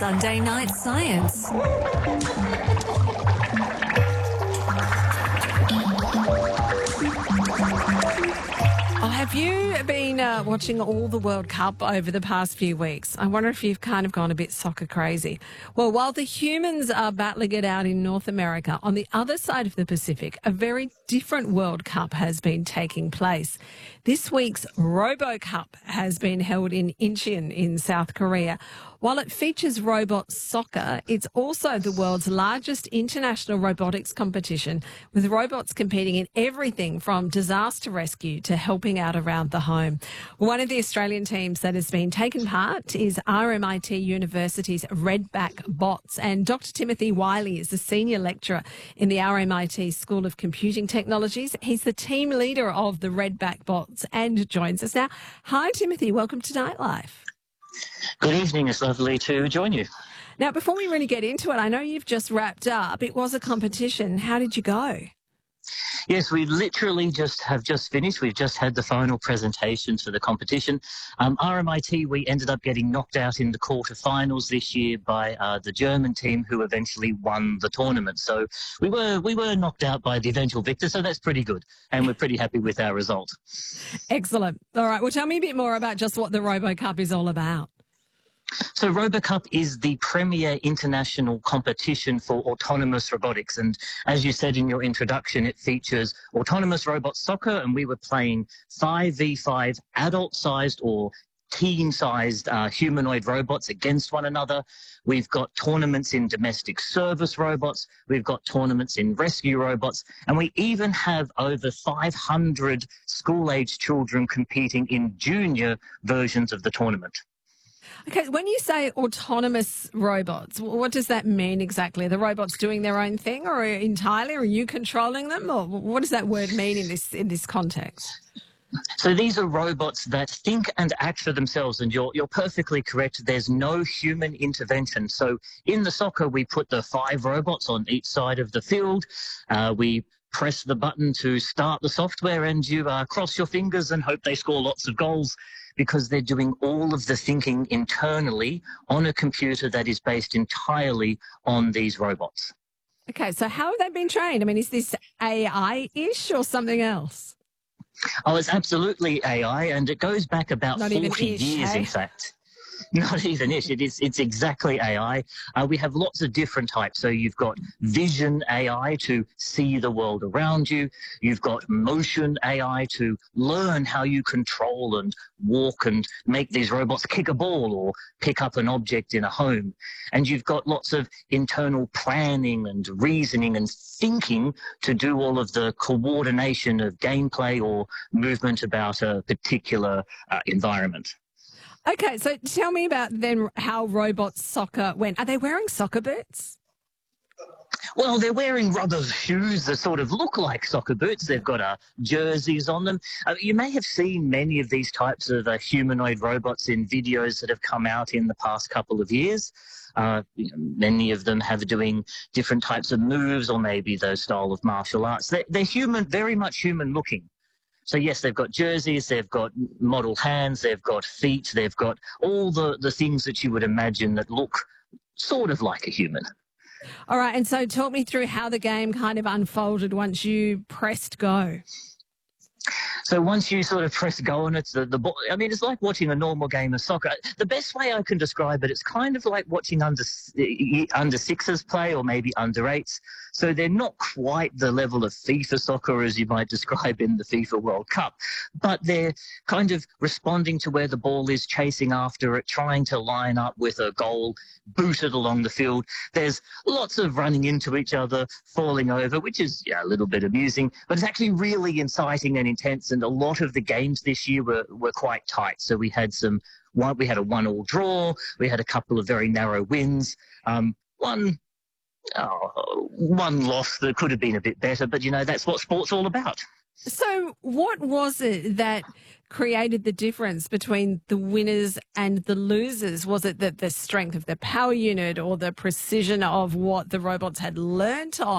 Sunday Night Science. Oh, have you been watching all the World Cup over the past few weeks? I wonder if you've kind of gone a bit soccer crazy. Well, while the humans are battling it out in North America, on the other side of the Pacific, a very different World Cup has been taking place. This week's RoboCup has been held in Incheon in South Korea. While it features robot soccer, it's also the world's largest international robotics competition, with robots competing in everything from disaster rescue to helping out around the home. One of the Australian teams that has been taken part is RMIT University's Redback Bots, and Dr. Timothy Wiley is the senior lecturer in the RMIT School of Computing Technologies. He's the team leader of the Redback Bots and joins us now. Hi, Timothy. Welcome to Nightlife. Good evening. It's lovely to join you. Now, before we really get into it, I know you've just wrapped up. It was a competition. How did you go? Yes, we literally have just finished. We've just had the final presentation for the competition. RMIT, we ended up getting knocked out in the quarterfinals this year by the German team, who eventually won the tournament. So we were knocked out by the eventual victor, so that's pretty good. And we're pretty happy with our result. Excellent. All right. Well, tell me a bit more about just what the RoboCup is all about. So RoboCup is the premier international competition for autonomous robotics. And as you said in your introduction, it features autonomous robot soccer, and we were playing 5v5 adult-sized or teen-sized humanoid robots against one another. We've got tournaments in domestic service robots. We've got tournaments in rescue robots. And we even have over 500 school-age children competing in junior versions of the tournament. Okay, when you say autonomous robots, what does that mean exactly? Are the robots doing their own thing, or entirely? Are you controlling them, or what does that word mean in this context? So these are robots that think and act for themselves, and you're perfectly correct. There's no human intervention. So in the soccer, we put the 5 robots on each side of the field. We press the button to start the software, and you cross your fingers and hope they score lots of goals, because they're doing all of the thinking internally on a computer that is based entirely on these robots. Okay, so how have they been trained? I mean, is this AI-ish or something else? Oh, it's absolutely AI, and it goes back about Not 40 years, in fact. Not even ish. It's exactly AI. We have lots of different types. So you've got vision AI to see the world around you. You've got motion AI to learn how you control and walk and make these robots kick a ball or pick up an object in a home. And you've got lots of internal planning and reasoning and thinking to do all of the coordination of gameplay or movement about a particular environment. Okay, so tell me about then how robot soccer went. Are they wearing soccer boots? Well, they're wearing rubber shoes that sort of look like soccer boots. They've got jerseys on them. You may have seen many of these types of humanoid robots in videos that have come out in the past couple of years. Many of them have doing different types of moves, or maybe those style of martial arts. They're human, very much human looking. So, yes, they've got jerseys, they've got model hands, they've got feet, they've got all the things that you would imagine that look sort of like a human. All right, and so talk me through how the game kind of unfolded once you pressed go. So once you sort of press go on it, the ball, I mean, it's like watching a normal game of soccer. The best way I can describe it, it's kind of like watching under 6s play, or maybe under 8s. So they're not quite the level of FIFA soccer as you might describe in the FIFA World Cup, but they're kind of responding to where the ball is, chasing after it, trying to line up with a goal, booted along the field. There's lots of running into each other, falling over, which is a little bit amusing, but it's actually really inciting and intense. And a lot of the games this year were quite tight. So we had a 1-1 draw. We had a couple of very narrow wins. One loss that could have been a bit better, but that's what sport's all about. So what was it that created the difference between the winners and the losers? Was it the strength of the power unit, or the precision of what the robots had learnt on?